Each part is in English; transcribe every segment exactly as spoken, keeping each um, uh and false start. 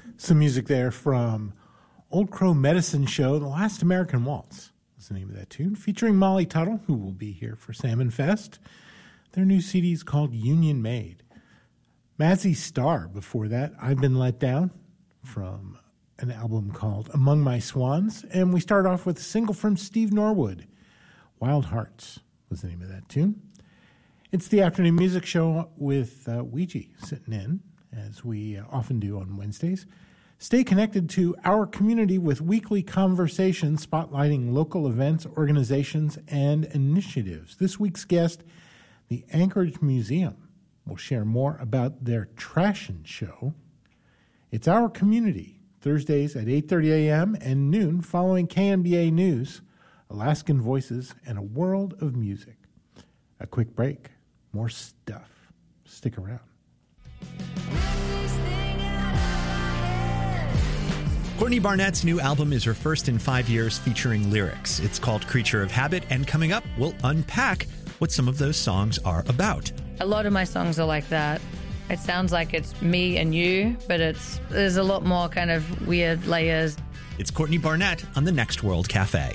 Some music there from Old Crow Medicine Show, The Last American Waltz is the name of that tune, featuring Molly Tuttle, who will be here for Salmon Fest. Their new C D is called Union Made. Mazzy Star before that, I've Been Let Down, from an album called Among My Swans. And we start off with a single from Steve Norwood, Wild Hearts was the name of that tune. It's the afternoon music show with uh, Ouija sitting in, as we uh, often do on Wednesdays. Stay connected to our community with weekly conversations spotlighting local events, organizations, and initiatives. This week's guest, the Anchorage Museum, will share more about their Trashin' show. It's Our Community, Thursdays at eight thirty a.m. and noon following K N B A News, Alaskan Voices, and a World of Music. A quick break. More stuff. Stick around. Courtney Barnett's new album is her first in five years featuring lyrics. It's called Creature of Habit, and coming up, we'll unpack what some of those songs are about. A lot of my songs are like that. It sounds like it's me and you, but it's there's a lot more kind of weird layers. It's Courtney Barnett on the Next World Cafe.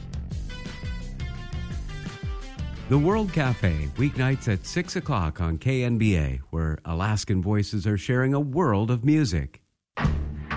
The World Cafe, weeknights at six o'clock on K N B A, where Alaskan Voices are sharing a world of music.